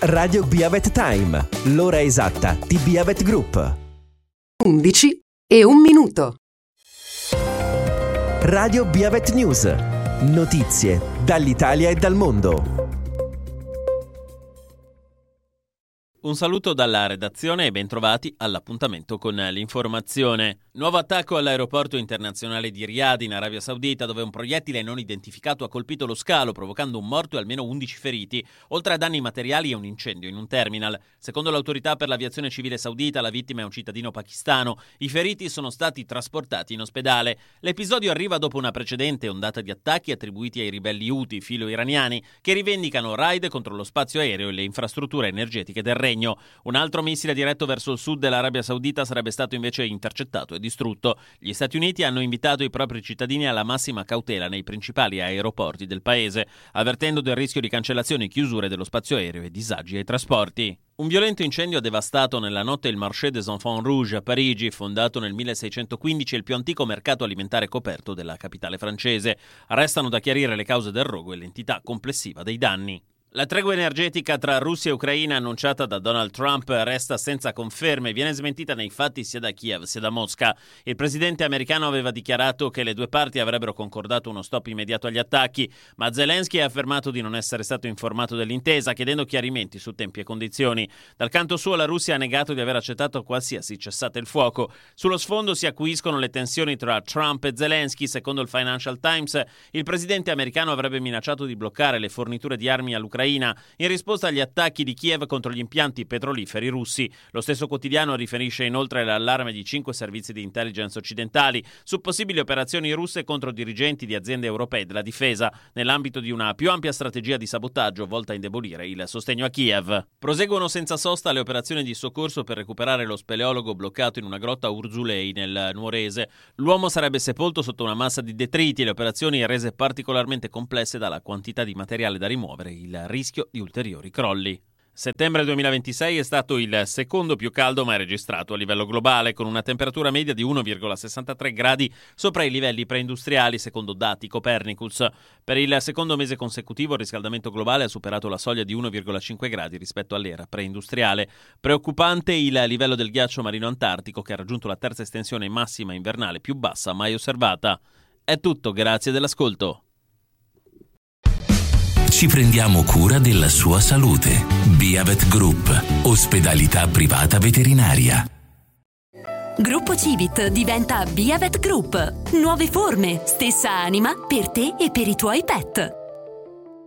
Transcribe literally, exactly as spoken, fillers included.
Radio Biavet Time, l'ora esatta di Biavet Group. undici e un minuto. Radio Biavet News. Notizie dall'Italia e dal mondo. Un saluto dalla redazione e bentrovati all'appuntamento con l'informazione. Nuovo attacco all'aeroporto internazionale di Riyadh in Arabia Saudita, dove un proiettile non identificato ha colpito lo scalo, provocando un morto e almeno undici feriti, oltre a danni materiali e un incendio in un terminal. Secondo l'autorità per l'aviazione civile saudita, la vittima è un cittadino pakistano. I feriti sono stati trasportati in ospedale. L'episodio arriva dopo una precedente ondata di attacchi attribuiti ai ribelli Houthi filo-iraniani, che rivendicano raid contro lo spazio aereo e le infrastrutture energetiche del regno. Un altro missile diretto verso il sud dell'Arabia Saudita sarebbe stato invece intercettato e distrutto. Gli Stati Uniti hanno invitato i propri cittadini alla massima cautela nei principali aeroporti del paese, avvertendo del rischio di cancellazioni e chiusure dello spazio aereo e disagi ai trasporti. Un violento incendio ha devastato nella notte il Marché des Enfants Rouges a Parigi, fondato nel milleseicentoquindici, il più antico mercato alimentare coperto della capitale francese. Restano da chiarire le cause del rogo e l'entità complessiva dei danni. La tregua energetica tra Russia e Ucraina annunciata da Donald Trump resta senza conferme e viene smentita nei fatti sia da Kiev sia da Mosca. Il presidente americano aveva dichiarato che le due parti avrebbero concordato uno stop immediato agli attacchi, ma Zelensky ha affermato di non essere stato informato dell'intesa, chiedendo chiarimenti su tempi e condizioni. Dal canto suo la Russia ha negato di aver accettato qualsiasi cessate il fuoco. Sullo sfondo si acuiscono le tensioni tra Trump e Zelensky. Secondo il Financial Times, il presidente americano avrebbe minacciato di bloccare le forniture di armi all'Ucraina in risposta agli attacchi di Kiev contro gli impianti petroliferi russi. Lo stesso quotidiano riferisce inoltre l'allarme di cinque servizi di intelligence occidentali su possibili operazioni russe contro dirigenti di aziende europee della difesa, nell'ambito di una più ampia strategia di sabotaggio volta a indebolire il sostegno a Kiev. Proseguono senza sosta le operazioni di soccorso per recuperare lo speleologo bloccato in una grotta a Urzulei, nel Nuorese. L'uomo sarebbe sepolto sotto una massa di detriti e le operazioni rese particolarmente complesse dalla quantità di materiale da rimuovere, il rischio di ulteriori crolli. Settembre duemilaventisei è stato il secondo più caldo mai registrato a livello globale, con una temperatura media di uno virgola sessantatré gradi sopra i livelli preindustriali, secondo dati Copernicus. Per il secondo mese consecutivo il riscaldamento globale ha superato la soglia di uno virgola cinque gradi rispetto all'era preindustriale. Preoccupante il livello del ghiaccio marino antartico, che ha raggiunto la terza estensione massima invernale più bassa mai osservata. È tutto, grazie dell'ascolto. Ci prendiamo cura della sua salute. Biavet Group, ospedalità privata veterinaria. Gruppo Civit diventa Biavet Group. Nuove forme, stessa anima per te e per i tuoi pet.